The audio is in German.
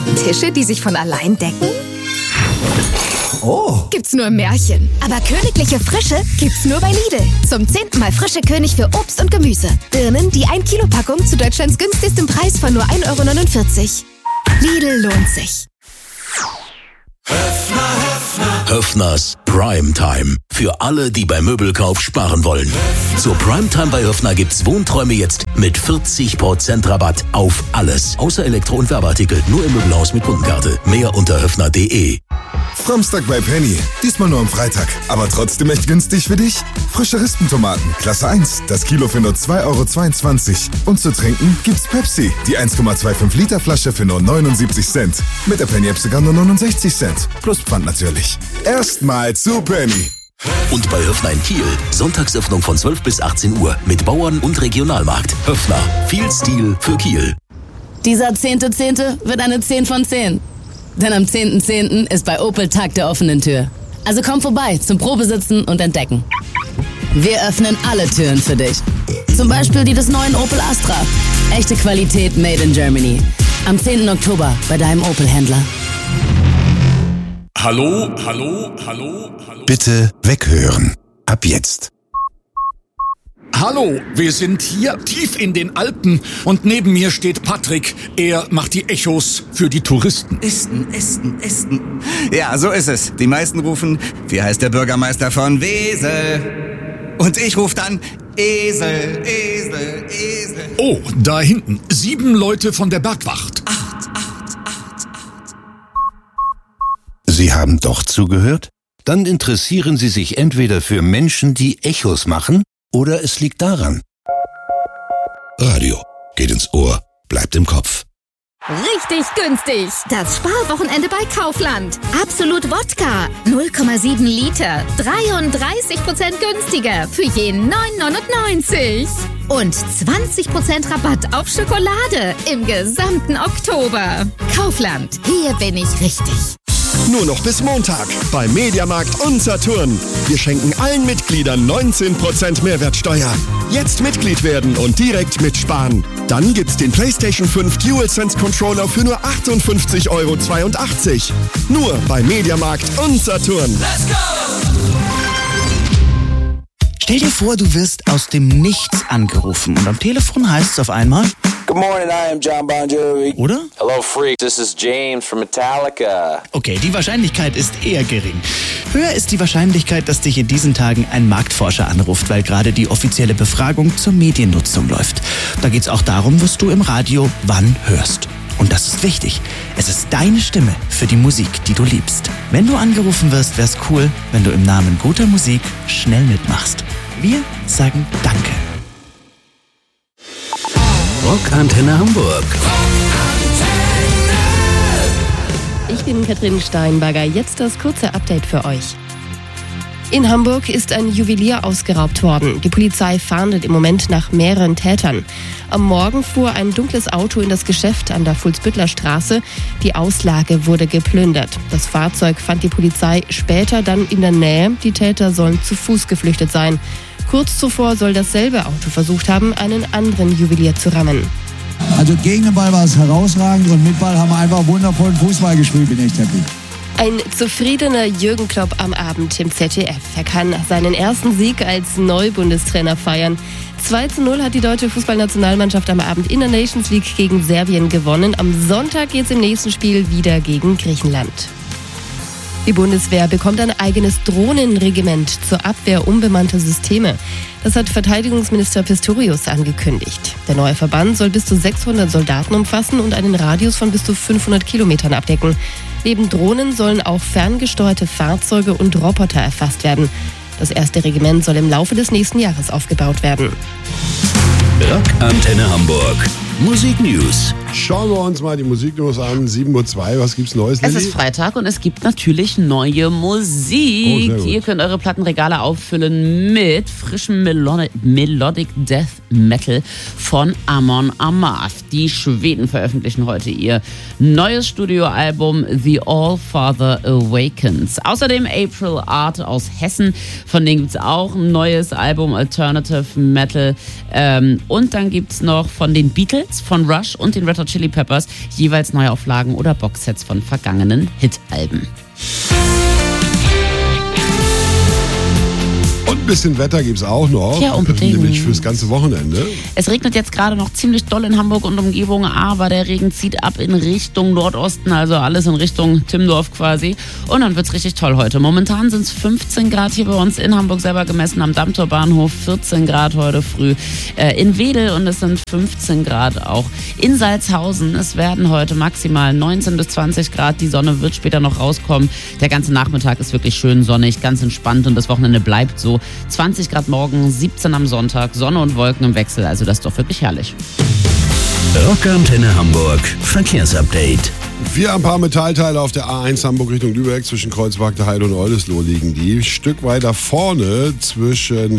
Tische, die sich von allein decken? Oh. Gibt's nur im Märchen. Aber königliche Frische gibt's nur bei Lidl. Zum 10. Mal frische König für Obst und Gemüse. Birnen, die 1-Kilo-Packung zu Deutschlands günstigstem Preis von nur 1,49 €. Lidl lohnt sich. Höffners Primetime. Für alle, die beim Möbelkauf sparen wollen. Zur Primetime bei Höffner gibt's Wohnträume jetzt mit 40% Rabatt auf alles. Außer Elektro- und Werbeartikel. Nur im Möbelhaus mit Kundenkarte. Mehr unter höffner.de. Samstag bei Penny. Diesmal nur am Freitag. Aber trotzdem echt günstig für dich? Frische Rispentomaten, Klasse 1. Das Kilo für nur 2,22 €. Und zu trinken gibt's Pepsi. Die 1,25 Liter Flasche für nur 79 Cent. Mit der Penny-App sogar nur 69 Cent. Plus Pfand natürlich. Erstmal zu Penny. Und bei Höffner in Kiel. Sonntagsöffnung von 12 bis 18 Uhr. Mit Bauern und Regionalmarkt. Höffner. Viel Stil für Kiel. Dieser 10.10. wird eine 10 von 10. Denn am 10.10. ist bei Opel Tag der offenen Tür. Also komm vorbei zum Probesitzen und Entdecken. Wir öffnen alle Türen für dich. Zum Beispiel die des neuen Opel Astra. Echte Qualität made in Germany. Am 10. Oktober bei deinem Opel-Händler. Hallo. Bitte weghören. Ab jetzt. Hallo, wir sind hier tief in den Alpen und neben mir steht Patrick. Er macht die Echos für die Touristen. Esten. Ja, so ist es. Die meisten rufen, wie heißt der Bürgermeister von Wesel? Und ich rufe dann Esel. Oh, da hinten. 7 Leute von der Bergwacht. 8. Sie haben doch zugehört? Dann interessieren Sie sich entweder für Menschen, die Echos machen, oder es liegt daran. Radio geht ins Ohr, bleibt im Kopf. Richtig günstig. Das Sparwochenende bei Kaufland. Absolut Wodka. 0,7 Liter. 33% günstiger. Für je 9,99 €. Und 20% Rabatt auf Schokolade im gesamten Oktober. Kaufland. Hier bin ich richtig. Nur noch bis Montag bei Mediamarkt und Saturn. Wir schenken allen Mitgliedern 19% Mehrwertsteuer. Jetzt Mitglied werden und direkt mitsparen. Dann gibt's den PlayStation 5 DualSense Controller für nur 58,82 €. Nur bei Mediamarkt und Saturn. Let's go! Stell dir vor, du wirst aus dem Nichts angerufen und am Telefon heißt es auf einmal: Good morning, I am John Bon Jovi. Oder? Hello, Freak. This is James from Metallica. Okay, die Wahrscheinlichkeit ist eher gering. Höher ist die Wahrscheinlichkeit, dass dich in diesen Tagen ein Marktforscher anruft, weil gerade die offizielle Befragung zur Mediennutzung läuft. Da geht's auch darum, was du im Radio wann hörst. Und das ist wichtig. Es ist deine Stimme für die Musik, die du liebst. Wenn du angerufen wirst, wär's cool, wenn du im Namen guter Musik schnell mitmachst. Wir sagen Danke. Rockantenne Hamburg. Ich bin Katrin Steinberger. Jetzt das kurze Update für euch. In Hamburg ist ein Juwelier ausgeraubt worden. Die Polizei fahndet im Moment nach mehreren Tätern. Am Morgen fuhr ein dunkles Auto in das Geschäft an der Fuhlsbüttler Straße. Die Auslage wurde geplündert. Das Fahrzeug fand die Polizei später dann in der Nähe. Die Täter sollen zu Fuß geflüchtet sein. Kurz zuvor soll dasselbe Auto versucht haben, einen anderen Juwelier zu rammen. Also gegen den Ball war es herausragend und mit Ball haben wir einfach wundervollen Fußball gespielt, bin echt happy. Ein zufriedener Jürgen Klopp am Abend im ZDF. Er kann seinen ersten Sieg als Neubundestrainer feiern. 2:0 hat die deutsche Fußballnationalmannschaft am Abend in der Nations League gegen Serbien gewonnen. Am Sonntag geht es im nächsten Spiel wieder gegen Griechenland. Die Bundeswehr bekommt ein eigenes Drohnenregiment zur Abwehr unbemannter Systeme. Das hat Verteidigungsminister Pistorius angekündigt. Der neue Verband soll bis zu 600 Soldaten umfassen und einen Radius von bis zu 500 Kilometern abdecken. Neben Drohnen sollen auch ferngesteuerte Fahrzeuge und Roboter erfasst werden. Das erste Regiment soll im Laufe des nächsten Jahres aufgebaut werden. Rockantenne Hamburg. Musik News. Schauen wir uns mal die Musiknews an. 7:02 Uhr. Was gibt's Neues, Lilly? Es ist Freitag und es gibt natürlich neue Musik. Oh, Ihr könnt eure Plattenregale auffüllen mit frischem Melodic Death Metal von Amon Amarth. Die Schweden veröffentlichen heute ihr neues Studioalbum The All Father Awakens. Außerdem April Art aus Hessen. Von denen gibt es auch ein neues Album Alternative Metal. Und dann gibt es noch von den Beatles, von Rush und den Red Hot Chili Peppers, jeweils Neuauflagen oder Boxsets von vergangenen Hit-Alben. Und ein bisschen Wetter gibt's auch noch. Ja, unbedingt. Nämlich fürs ganze Wochenende. Es regnet jetzt gerade noch ziemlich doll in Hamburg und Umgebung, aber der Regen zieht ab in Richtung Nordosten, also alles in Richtung Timmendorf quasi. Und dann wird's richtig toll heute. Momentan sind es 15 Grad hier bei uns in Hamburg selber gemessen, am Dammtor Bahnhof 14 Grad heute früh. In Wedel und es sind 15 Grad auch in Salzhausen. Es werden heute maximal 19 bis 20 Grad. Die Sonne wird später noch rauskommen. Der ganze Nachmittag ist wirklich schön sonnig, ganz entspannt und das Wochenende bleibt so. 20 Grad morgen, 17 am Sonntag, Sonne und Wolken im Wechsel, also das ist doch wirklich herrlich. Rockantenne Hamburg, Verkehrsupdate. Wir haben ein paar Metallteile auf der A1 Hamburg Richtung Lübeck zwischen Kreuzberg, der Heide und Oldesloe liegen die. Ein Stück weiter vorne zwischen